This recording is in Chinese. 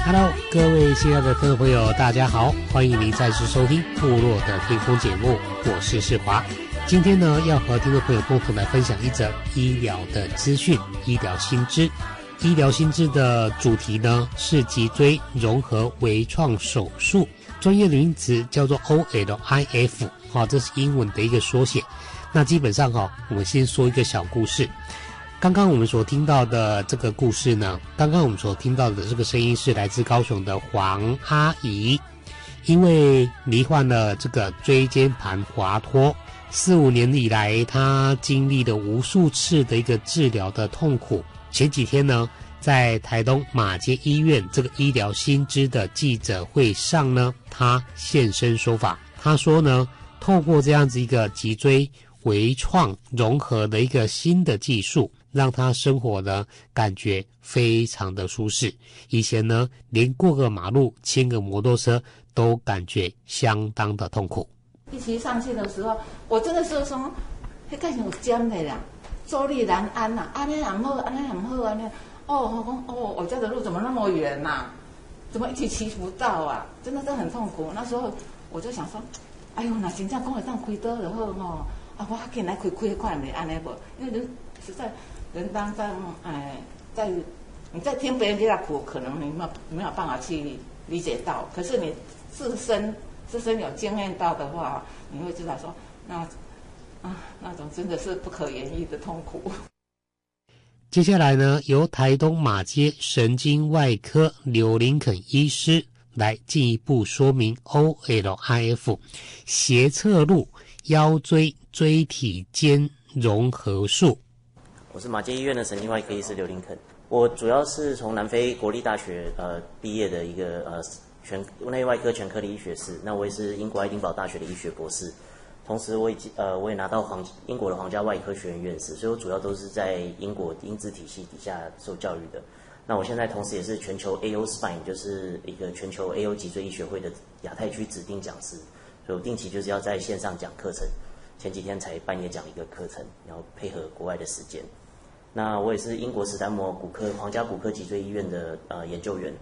Hello， 各位亲爱的听众朋友，大家好，欢迎您再次收听部落的天空节目，我是世华。今天呢，要和听众朋友共同来分享一则医疗的资讯，医疗新知。医疗新知的主题呢是脊椎融合微创手术，专业的名词叫做 OLIF， 这是英文的一个缩写。那基本上我们先说一个小故事。刚刚我们所听到的这个故事呢，刚刚我们所听到的这个声音是来自高雄的黄阿姨，因为罹患了这个椎间盘滑脱，4-5年以来，她经历了无数次的一个治疗的痛苦。前几天呢，在台东马偕医院这个医疗新知的记者会上呢，她现身说法。她说呢，透过这样子一个脊椎微创融合的一个新的技术，让他生活呢感觉非常的舒适。以前呢，连过个马路、牵个摩托车都感觉相当的痛苦。 一起上去的时候，我真的是说，那感觉有尖的啦，坐立难安呐，安尼也不好，安尼也不好，安尼。我家的路怎么那么远呐？怎么一起骑不到啊？真的是很痛苦。那时候我就想说，哎呦，那真正讲会当开刀就好我紧来开快没安尼无，因为人实在。人当中，你在听别人家的苦，可能你没有办法去理解到。可是你自身有经验到的话，你会知道说，那种真的是不可言喻的痛苦。 接下来呢，由台东马偕神经外科刘林肯医师来进一步说明 OLIF 斜侧路腰椎椎体间融合术。 我是马偕医院的神经外科医师刘林肯，我主要是从南非国立大学毕业的一个内外科全科的医学士，那我也是英国爱丁堡大学的医学博士，同时我也拿到英国的皇家外科学院院士，所以我主要都是在英国英资体系底下受教育的。那我现在同时也是全球 AO Spine， 就是一个全球 AO 脊椎医学会的亚太区指定讲师，所以我定期就是要在线上讲课程。前几天才半夜讲一个课程，然后配合国外的时间。那我也是英国史丹摩骨科皇家骨科脊椎医院的研究员，